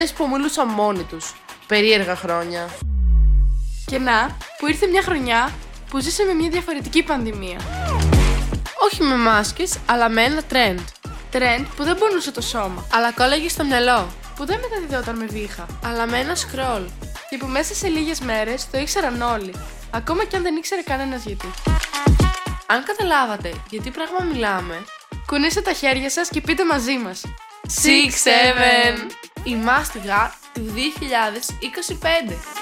που μιλούσαν μόνοι τους. Περίεργα χρόνια. Και να, που ήρθε μια χρονιά που ζήσαμε μια διαφορετική πανδημία. Όχι με μάσκες, αλλά με ένα τρέντ. Τρέντ που δεν πονούσε το σώμα, Αλλά κόλλαγε στο μυαλό. που δεν μεταδιδόταν με βήχα. Αλλά με ένα σκρόλ. Και που μέσα σε λίγες μέρες το ήξεραν όλοι, ακόμα κι αν δεν ήξερε κανένας γιατί. Αν καταλάβατε γιατί πράγμα μιλάμε, Κουνήστε τα χέρια σας και πείτε μαζί μας. 6-7 η μάστιγα του 2025.